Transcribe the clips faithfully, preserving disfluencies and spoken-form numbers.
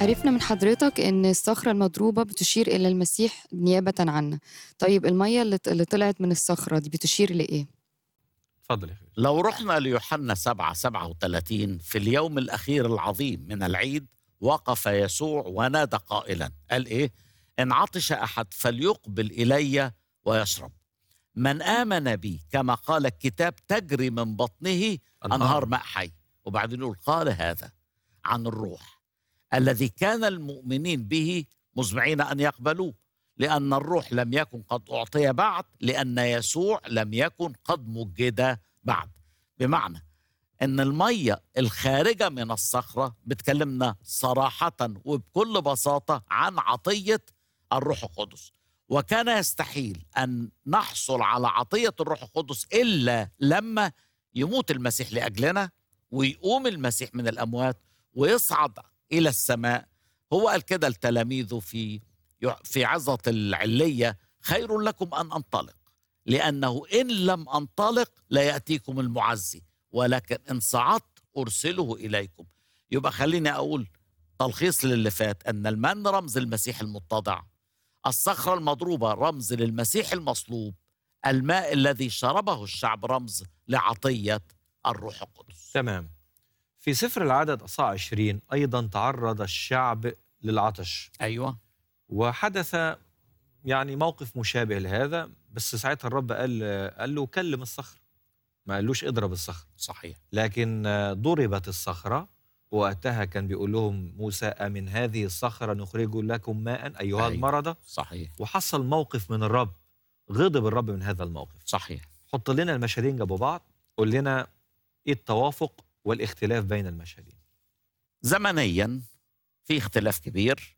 عرفنا من حضرتك إن الصخرة المضروبة بتشير إلى المسيح نيابةً عنا. طيب المَيّة اللي ط اللي طلعت من الصخرة دي بتشير لإيه؟ اتفضل يا فندم. لو رحنا ليوحنا سبعة سبعة وثلاثين في اليوم الأخير العظيم من العيد وقف يسوع ونادى قائلا، قال إيه؟ إن عطش أحد فليقبل إلي ويشرب. من آمن بي كما قال الكتاب تجري من بطنه أنهار ماء حي. وبعدين يقول قال هذا عن الروح الذي كان المؤمنين به مزمعين أن يقبلوه، لأن الروح لم يكن قد أعطي بعد، لأن يسوع لم يكن قد مجد بعد. بمعنى أن المية الخارجة من الصخرة بتكلمنا صراحة وبكل بساطة عن عطية الروح القدس، وكان يستحيل أن نحصل على عطية الروح القدس إلا لما يموت المسيح لأجلنا ويقوم المسيح من الأموات ويصعد إلى السماء. هو قال كده لتلاميذه في في عظة العلية: خير لكم أن أنطلق، لأنه إن لم أنطلق لا يأتيكم المعزي، ولكن إن صعدت أرسله إليكم. يبقى خليني أقول تلخيص للي فات، أن المن رمز المسيح المتضع، الصخرة المضروبة رمز للمسيح المصلوب، الماء الذي شربه الشعب رمز لعطية الروح القدس. تمام. في سفر العدد أصحاح عشرين أيضا تعرض الشعب للعطش. أيوة. وحدث يعني موقف مشابه لهذا، بس ساعتها الرب قال قال له كلم الصخرة، ما قالوش اضرب الصخرة. صحيح. لكن ضربت الصخرة، وقتها كان بيقول لهم موسى: أمن هذه الصخرة نخرج لكم ماء أيها أيوة. المرضى. صحيح. وحصل موقف من الرب، غضب الرب من هذا الموقف. صحيح. حط لنا المشهدين جنب بعض، قول لنا إيه التوافق والاختلاف بين المشهدين. زمنيا في اختلاف كبير.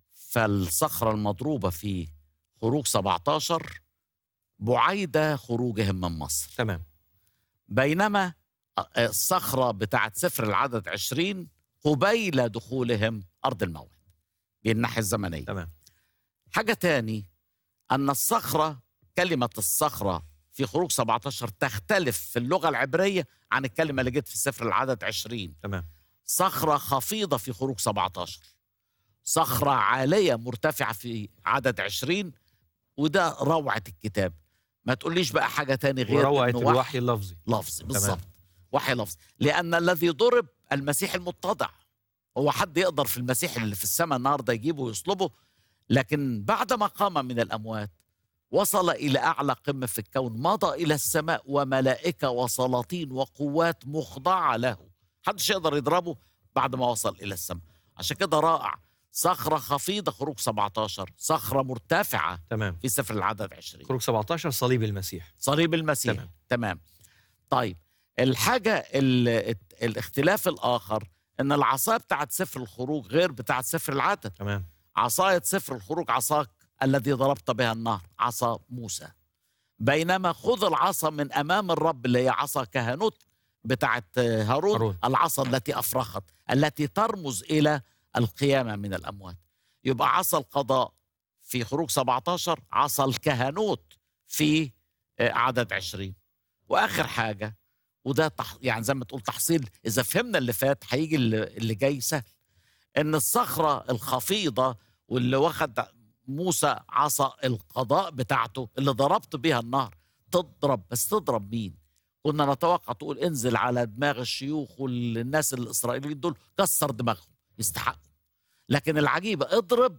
فالصخرة المضروبة في خروج سبعة عشر بعيدة خروجهم من مصر، تمام. بينما الصخرة بتاعت سفر العدد عشرين قبيل دخولهم أرض الموعد، بالناحية الزمنية. تمام. حاجة تاني، أن الصخرة، كلمة الصخرة في خروج سبعة عشر تختلف في اللغة العبرية عن الكلمة اللي جت في سفر العدد عشرين. تمام. صخرة خفيضة في خروج سبعة عشر، صخرة عالية مرتفعة في عدد عشرين، وده روعة الكتاب. ما تقوليش بقى حاجة تاني غير وروعة إنه الوحي اللفظي. لفظي بالظبط، وحي لفظي. لأن الذي ضرب المسيح المتضع، هو حد يقدر في المسيح اللي في السماء النهارده يجيبه ويصلبه؟ لكن بعدما قام من الأموات وصل إلى أعلى قمة في الكون، مضى إلى السماء وملائكة وسلاطين وقوات مخضعة له، محدش يقدر يضربه بعد ما وصل إلى السماء. عشان كده رائع. صخرة خفيضة خروج سبعة عشر، صخرة مرتفعة تمام. في سفر العدد عشرين خروج سبعة عشر صليب المسيح. صليب المسيح. تمام. تمام. طيب الحاجة الاختلاف الآخر أن العصاية بتاعت سفر الخروج غير بتاعت سفر العدد. تمام. عصاية سفر الخروج عصاك الذي ضربت بها النهر، عصا موسى، بينما خذ العصا من أمام الرب اللي هي عصا كهنوت بتاعت هارون, هارون. العصا التي أفرخت، التي ترمز إلى القيامة من الأموات. يبقى عصا القضاء في خروج سبعة عشر، عصا الكهنوت في عدد عشرين. وآخر حاجة، وده تح... يعني زي ما تقول تحصيل، إذا فهمنا اللي فات هيجي اللي جاي سهل، إن الصخرة الخفيضة واللي واخد موسى عصا القضاء بتاعته اللي ضربت بيها النهر، تضرب، بس تضرب مين؟ كنا نتوقع تقول انزل على دماغ الشيوخ والناس الإسرائيليين دول، كسر دماغهم، يستحقوا. لكن العجيبة، اضرب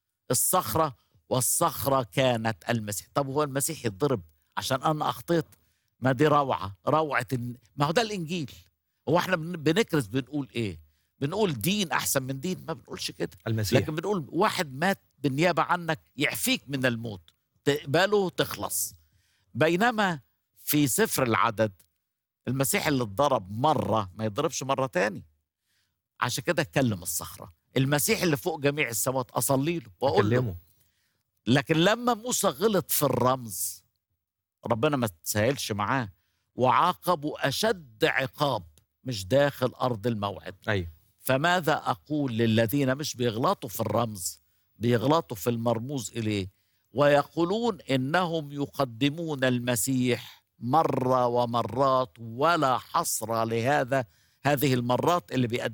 الصخرة، والصخرة كانت المسيح. طب هو المسيح يتضرب عشان أنا أخطيت؟ ما دي روعة، روعة. ما هو ده الإنجيل. هو احنا بنكرس بنقول إيه؟ بنقول دين أحسن من دين؟ ما بنقولش كده. المسيح. لكن بنقول واحد مات بالنيابة عنك يعفيك من الموت، تقبله تخلص. بينما في سفر العدد المسيح اللي اتضرب مرة ما يضربش مرة تاني. عشان كده اتكلم الصخرة، المسيح اللي فوق جميع السماوات أصلي له وأقول له. لكن لما موسى غلط في الرمز، ربنا ما تسهلش معاه وعاقبه أشد عقاب، مش داخل أرض الموعد. أي. فماذا أقول للذين مش بيغلطوا في الرمز، بيغلطوا في المرموز إليه، ويقولون إنهم يقدمون المسيح مرة ومرات ولا حصر لهذا، هذه المرات اللي بيقدمون